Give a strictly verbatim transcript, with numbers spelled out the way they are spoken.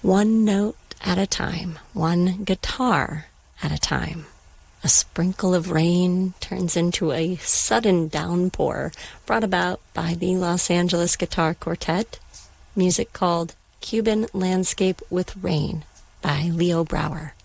One note at a time, one guitar at a time. A sprinkle of rain turns into a sudden downpour brought about by the Los Angeles Guitar Quartet. Music called Cuban Landscape with Rain by Leo Brouwer.